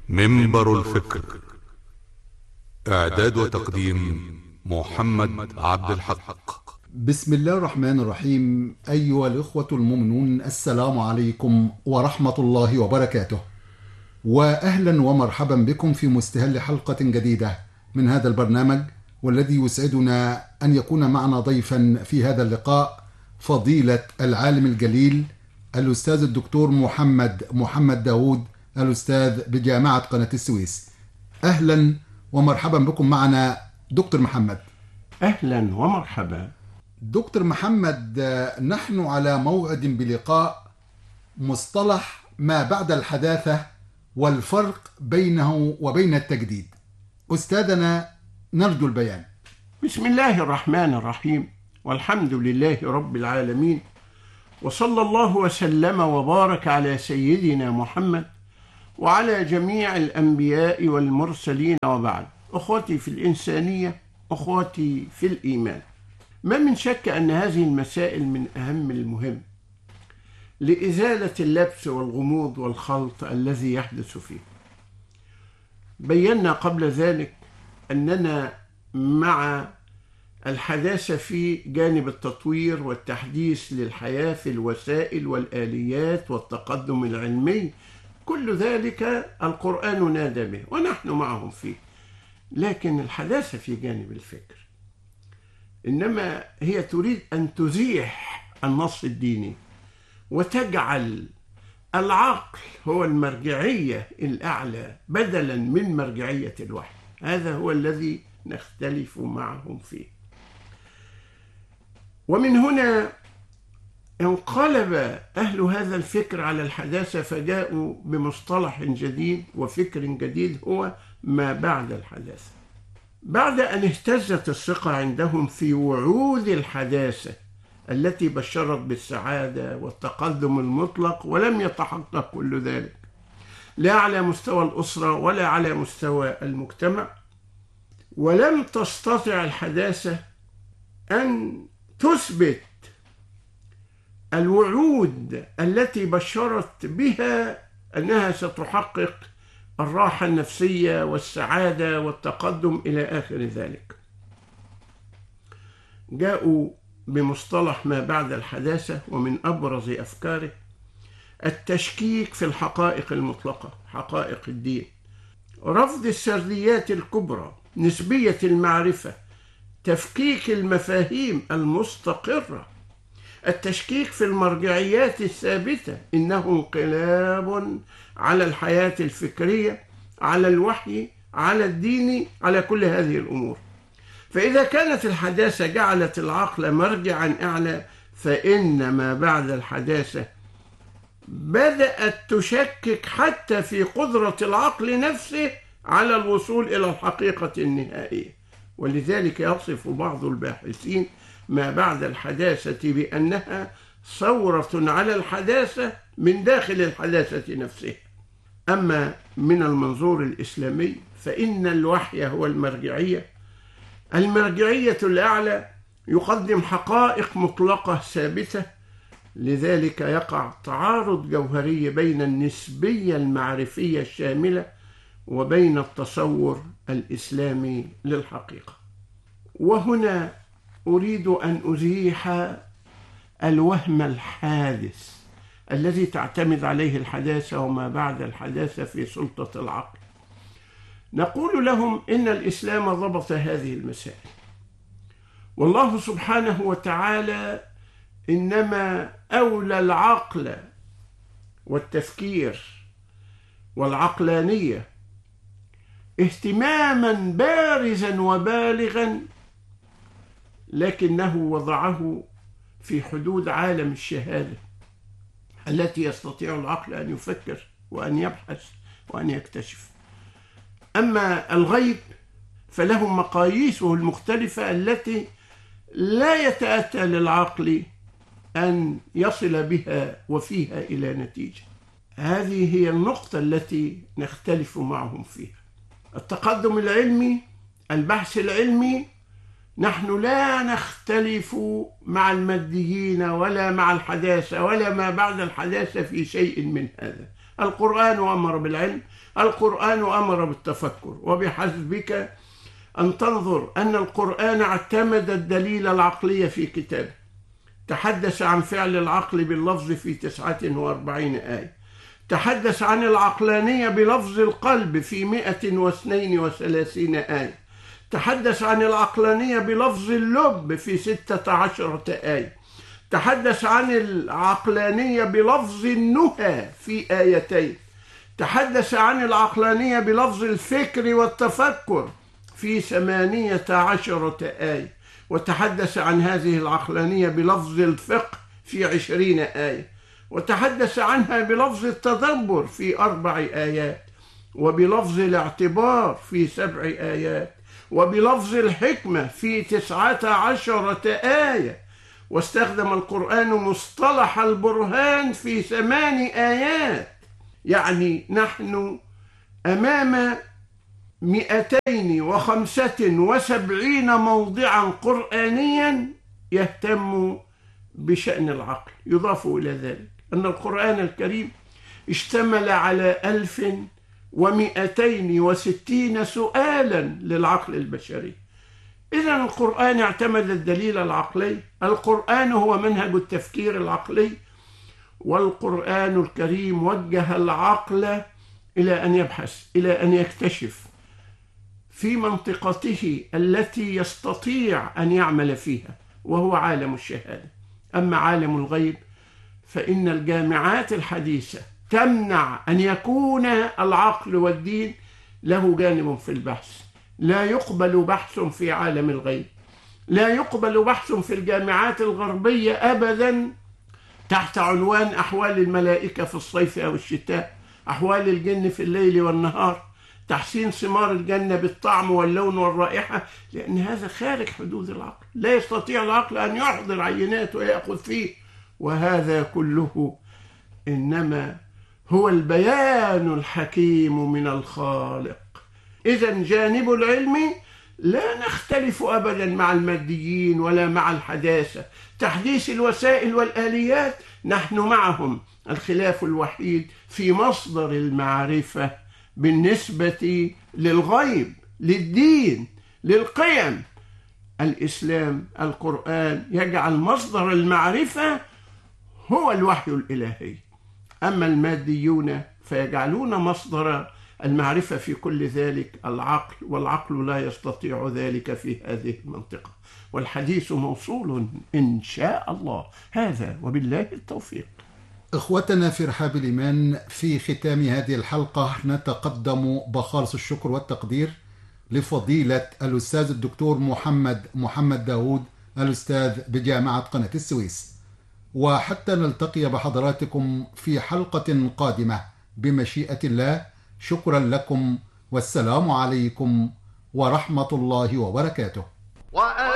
منبر الفكر. إعداد وتقديم محمد عبد الحق. بسم الله الرحمن الرحيم. أيها الإخوة المؤمنون، السلام عليكم ورحمة الله وبركاته، وأهلا ومرحبا بكم في مستهل حلقة جديدة من هذا البرنامج، والذي يسعدنا أن يكون معنا ضيفا في هذا اللقاء فضيلة العالم الجليل الأستاذ الدكتور محمد داود، الأستاذ بجامعة قناة السويس. أهلا ومرحبا بكم معنا دكتور محمد. أهلا ومرحبا دكتور محمد، نحن على موعد بلقاء مصطلح ما بعد الحداثة والفرق بينه وبين التجديد. أستاذنا نرجو البيان. بسم الله الرحمن الرحيم، والحمد لله رب العالمين، وصلى الله وسلم وبارك على سيدنا محمد وعلى جميع الأنبياء والمرسلين، وبعد. أخوتي في الإنسانية، أخوتي في الإيمان، ما من شك أن هذه المسائل من أهم المهم لإزالة اللبس والغموض والخلط الذي يحدث فيه. بينا قبل ذلك أننا مع الحداثة في جانب التطوير والتحديث للحياة في الوسائل والآليات والتقدم العلمي، كل ذلك القرآن نادى به ونحن معهم فيه. لكن الحداثة في جانب الفكر إنما هي تريد أن تزيح النص الديني وتجعل العقل هو المرجعية الأعلى بدلا من مرجعية الوحي. هذا هو الذي نختلف معهم فيه. ومن هنا انقلب أهل هذا الفكر على الحداثة، فجاءوا بمصطلح جديد وفكر جديد هو ما بعد الحداثة. بعد أن اهتزت الثقة عندهم في وعود الحداثة التي بشرت بالسعادة والتقدم المطلق، ولم يتحقق كل ذلك لا على مستوى الأسرة ولا على مستوى المجتمع، ولم تستطع الحداثة أن تثبت الوعود التي بشرت بها أنها ستحقق الراحة النفسية والسعادة والتقدم إلى آخر ذلك. جاءوا بمصطلح ما بعد الحداثة، ومن أبرز أفكاره التشكيك في الحقائق المطلقة، حقائق الدين، رفض السرديات الكبرى، نسبية المعرفة، تفكيك المفاهيم المستقرة، التشكيك في المرجعيات الثابتة، إنه انقلاب على الحياة الفكرية، على الوحي، على الدين، على كل هذه الأمور. فإذا كانت الحداثة جعلت العقل مرجعا أعلى، فإن ما بعد الحداثة بدأت تشكك حتى في قدرة العقل نفسه على الوصول إلى الحقيقة النهائية. ولذلك يصف بعض الباحثين ما بعد الحداثة بأنها ثورة على الحداثة من داخل الحداثة نفسها. أما من المنظور الإسلامي فإن الوحي هو المرجعية الأعلى، يقدم حقائق مطلقة ثابتة. لذلك يقع تعارض جوهري بين النسبية المعرفية الشاملة وبين التصور الإسلامي للحقيقة. وهنا أريد أن أزيح الوهم الحادث الذي تعتمد عليه الحداثة وما بعد الحداثة في سلطة العقل. نقول لهم إن الإسلام ضبط هذه المسائل، والله سبحانه وتعالى إنما أولى العقل والتفكير والعقلانية اهتماما بارزا وبالغا، لكنه وضعه في حدود عالم الشهادة التي يستطيع العقل أن يفكر وأن يبحث وأن يكتشف. أما الغيب فله مقاييسه المختلفة التي لا يتأتى للعقل أن يصل بها وفيها إلى نتيجة. هذه هي النقطة التي نختلف معهم فيها. التقدم العلمي، البحث العلمي، نحن لا نختلف مع الماديين ولا مع الحداثة ولا ما بعد الحداثة في شيء من هذا، القرآن أمر بالعلم، القرآن أمر بالتفكر. وبحسبك أن تنظر أن القرآن اعتمد الدليل العقلي في كتابه، تحدث عن فعل العقل باللفظ في 49 آية، تحدث عن العقلانية بلفظ القلب في 132 آية، تحدث عن العقلانية بلفظ اللب في 16 آية، تحدث عن العقلانية بلفظ النهى في آيتين، تحدث عن العقلانية بلفظ الفكر والتفكر في 18 آية، وتحدث عن هذه العقلانية بلفظ الفقه في 20 آية، وتحدث عنها بلفظ التدبر في 4 آيات، وبلفظ الاعتبار في 7 آيات، وبلفظ الحكمة في 19 آية. واستخدم القرآن مصطلح البرهان في 8 آيات. يعني نحن أمام 275 موضعا قرآنيا يهتم بشأن العقل. يضاف إلى ذلك أن القرآن الكريم اشتمل على 1260 سؤالا للعقل البشري. إذن القرآن اعتمد الدليل العقلي، القرآن هو منهج التفكير العقلي، والقرآن الكريم وجه العقل إلى أن يبحث، إلى أن يكتشف في منطقته التي يستطيع أن يعمل فيها، وهو عالم الشهادة. أما عالم الغيب فإن الجامعات الحديثة تمنع أن يكون العقل والدين له جانب في البحث. لا يقبل بحث في عالم الغيب، لا يقبل بحث في الجامعات الغربية أبدا تحت عنوان أحوال الملائكة في الصيف أو الشتاء، أحوال الجن في الليل والنهار، تحسين ثمار الجنة بالطعم واللون والرائحة، لأن هذا خارج حدود العقل. لا يستطيع العقل أن يحضر عينات ويأخذ فيه، وهذا كله إنما هو البيان الحكيم من الخالق. إذن جانب العلم لا نختلف أبدا مع الماديين ولا مع الحداثة، تحديث الوسائل والآليات نحن معهم. الخلاف الوحيد في مصدر المعرفة بالنسبة للغيب، للدين، للقيم. الإسلام، القرآن يجعل مصدر المعرفة هو الوحي الإلهي، أما الماديون فيجعلون مصدر المعرفة في كل ذلك العقل، والعقل لا يستطيع ذلك في هذه المنطقة. والحديث موصول إن شاء الله. هذا وبالله التوفيق. إخوتنا في رحاب الإيمان، في ختام هذه الحلقة نتقدم بخالص الشكر والتقدير لفضيلة الأستاذ الدكتور محمد داود، الأستاذ بجامعة قناة السويس. وحتى نلتقي بحضراتكم في حلقة قادمة بمشيئة الله، شكرا لكم، والسلام عليكم ورحمة الله وبركاته.